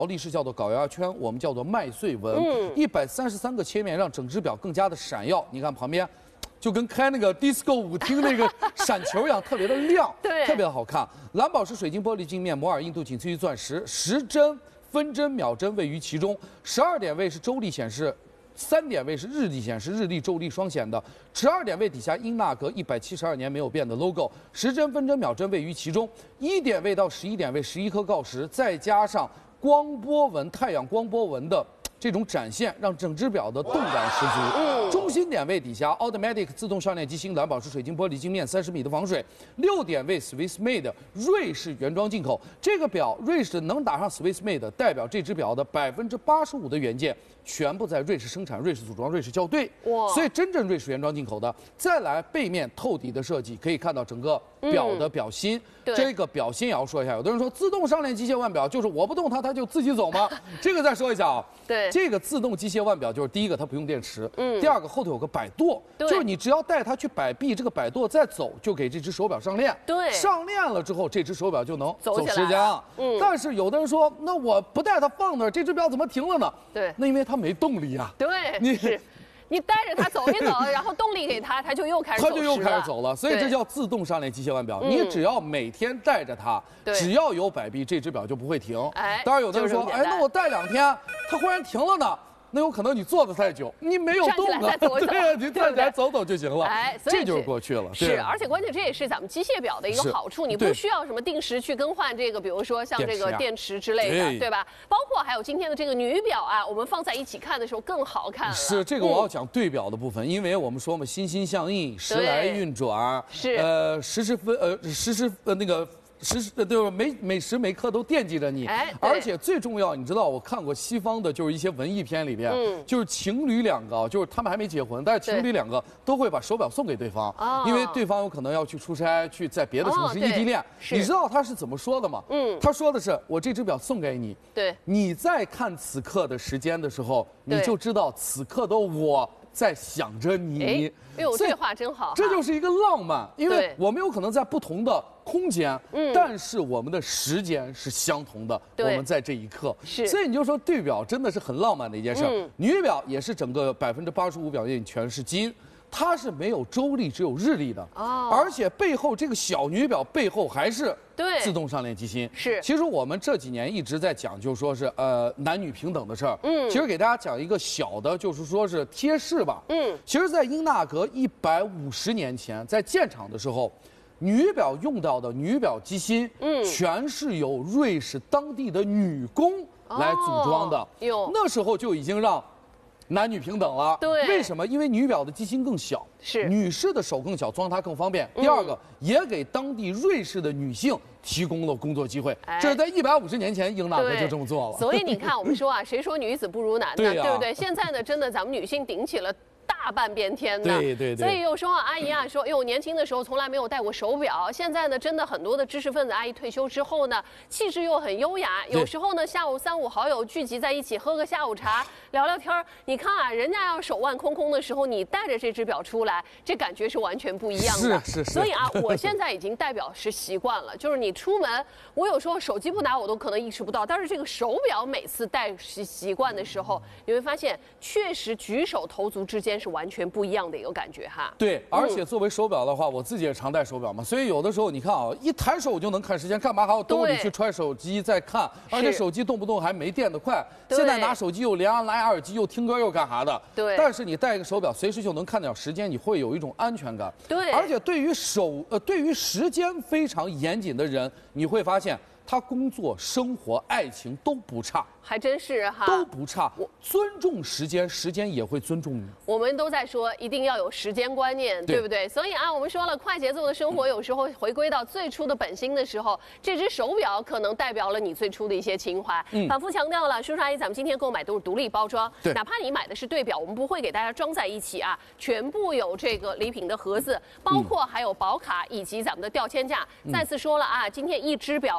劳力士叫做睾牙圈，我们叫做麦穗纹，133个切面让整只表更加的闪耀。你看旁边，就跟开那个 disco 舞厅那个闪球一样，特别的亮， 对， 特别好看。蓝宝石水晶玻璃镜面，摩尔硬度仅次于钻石，10针、分针、秒针位于其中，12点位是周历显示。3点位是日历显示，日历、周历双显的。12点位底下英纳格172年没有变的 logo，10针、分针、秒针位于其中。1点位到11点位11颗锆石，再加上光波纹、太阳光波纹的这种展现，让整只表的动感十足。中心点位底下 Automatic 自动上链机芯蓝宝石水晶玻璃镜面30米的防水。6点位 Swiss Made 瑞士原装进口，这个表瑞士能打上 Swiss Made， 代表这只表的85%的元件全部在瑞士生产、瑞士组装、瑞士校对，所以真正瑞士原装进口的。再来背面透底的设计，可以看到整个表的表芯。这个表芯也要说一下，有的人说自动上链机械腕表就是我不动它，它就自己走吗？这个再说一下啊。 对， 这个自动机械腕表就是第一个它不用电池，第二个后头有个摆舵，就是你只要带它去摆臂，这个摆舵再走就给这只手表上链。 对， 上链了之后，这只手表就能走时间了。但是有的人说，那我不带它放那儿，这只表怎么停了呢？ 对， 那因为它没动力啊。 对，你带着它走一走，然后动力给它，它就又开始走了。所以这叫自动上链机械腕表。你只要每天带着它，只要有摆臂，这只表就不会停。当然有的人说，那我带2天，它忽然停了呢。那有可能你坐的太久，你没有动啊，对呀，你站起来走走就行了。这就是过去了。 是，而且关键这也是咱们机械表的一个好处，你不需要什么定时去更换这个，比如说像这个电池之类的，对吧？包括还有今天的这个女表啊，我们放在一起看的时候更好看了。 是这个我要讲对表的部分，因为我们说嘛，心心相印，时来运转，时时就是每时每刻都惦记着你，而且最重要，你知道，我看过西方的，就是一些文艺片里边，就是情侣2个，就是他们还没结婚，但是情侣2个都会把手表送给对方，因为对方有可能要去出差，去在别的城市异地恋。你知道他是怎么说的吗？他说的是，我这只表送给你，你在看此刻的时间的时候，你就知道此刻的我在想着你。 哎呦，这话真好， 这就是一个浪漫，因为我们有可能在不同的空间，但是我们的时间是相同的，我们在这一刻，所以你就说对表真的是很浪漫的一件事。女表也是整个85%表面全是金，它是没有周历，只有日历的，而且背后这个小女表背后还是自动上链机芯。其实我们这几年一直在讲，就说是男女平等的事儿。其实给大家讲一个小的，就是说是贴士吧。其实，在英纳格150年前，在建厂的时候，女表用到的女表机芯，全是由瑞士当地的女工来组装的。那时候就已经让男女平等了。为什么？因为女表的机芯更小，女士的手更小，装它更方便。第二个，也给当地瑞士的女性提供了工作机会。这是在150年前，英纳格就这么做了。 所以你看，我们说啊，谁说女子不如男的，对不对？现在呢，真的咱们女性顶起了大半边天的。所以有时候阿姨啊说，哟，年轻的时候从来没有戴过手表，现在呢，真的很多的知识分子阿姨退休之后呢，气质又很优雅。有时候呢，下午3、5好友聚集在一起喝个下午茶，聊聊天儿。你看啊，人家要手腕空空的时候，你带着这只表出来，这感觉是完全不一样的。所以啊，我现在已经戴表是习惯了，就是你出门，我有时候手机不拿我都可能意识不到，但是这个手表每次戴习惯的时候，你会发现确实举手投足之间是完全不一样的一个感觉哈。 对，而且作为手表的话，我自己也常戴手表嘛，所以有的时候你看啊，一抬手就能看时间，干嘛还要兜里去揣手机再看？而且手机动不动还没电的快，现在拿手机又连蓝牙耳机又听歌又干啥的。但是你戴一个手表，随时就能看点时间，你会有一种安全感。而且对于对于时间非常严谨的人，你会发现他工作、生活、爱情都不差。 还真是哈， 都不差。尊重时间，时间也会尊重你。 我们都在说一定要有时间观念，对不对？所以啊，我们说了，快节奏的生活有时候回归到最初的本心的时候，这只手表可能代表了你最初的一些情怀。反复强调了，叔叔阿姨，咱们今天购买都是独立包装，哪怕你买的是对表，我们不会给大家装在一起啊，全部有这个礼品的盒子，包括还有保卡以及咱们的吊签架。再次说了啊，今天一只表，不管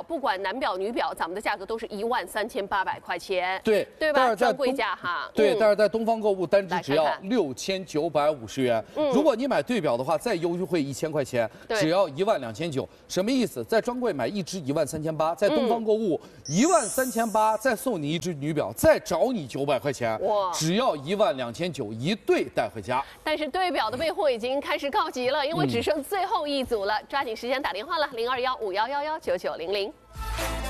男表、女表，咱们的价格都是13800块钱， 对吧？专柜价哈。 对，但是在东方购物单只只要6950元。如果你买对表的话，再优惠1000块钱，只要12900。什么意思？在专柜买一只13800，在东方购物13800，再送你一只女表，再找你900块钱，只要12900一对带回家。 但是对表的备货已经开始告急了，因为只剩最后一组了，抓紧时间打电话了，0215111990。